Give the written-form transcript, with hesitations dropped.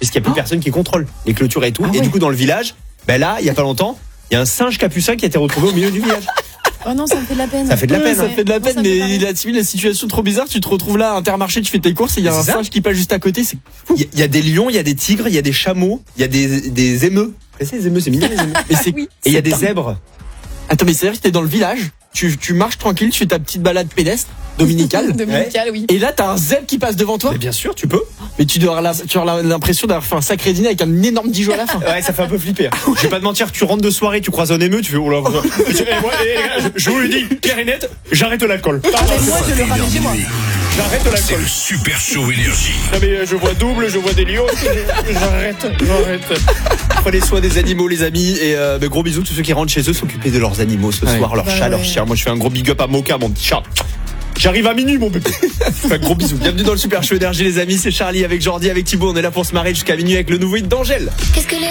puisqu'il n'y a plus personne qui contrôle les clôtures et tout. Et du coup, dans le village, là, il y a pas longtemps, il y a un singe capucin qui a été retrouvé au milieu du village. Oh non, ça me fait de la peine. Ça fait de la peine. Ça fait de la peine, mais il a suivi la situation trop bizarre. Tu te retrouves là à Intermarché, tu fais tes courses et il y a un singe qui passe juste à côté. C'est fou. Il y a des lions, il y a des tigres, il y a des chameaux, il y a des émeus. Les émeus, c'est mignon les émeus. Mais Et il y a des zèbres. Attends, mais c'est-à-dire que t'es dans le village, tu marches tranquille, tu fais ta petite balade pédestre dominicale. Dominicale, oui. Et là, t'as un zèbre qui passe devant toi. Mais bien sûr, tu peux. Mais tu as l'impression d'avoir fait un sacré dîner avec un énorme Dijon à la fin. Ouais, ça fait un peu flipper. Je vais pas te mentir, tu rentres de soirée, tu croises un émeu, tu fais oh là. Je vous le dis, clair et net, j'arrête l'alcool. Moi, je le ramène chez moi. J'arrête C'est l'alcool. le Super Show Énergie. Non mais je vois double, je vois des lions. J'arrête. Prenez soin des animaux, les amis, et gros bisous tous ceux qui rentrent chez eux, s'occuper de leurs animaux ce soir, leurs chats, leurs chiens. Moi, je fais un gros big up à Moka, mon petit chat. J'arrive à minuit, mon bébé. Un gros bisou. Bienvenue dans le Super Show Énergie, les amis. C'est Charlie avec Jordi, avec Thibaut. On est là pour se marrer jusqu'à minuit avec le nouveau hit d'Angèle. Qu'est-ce que les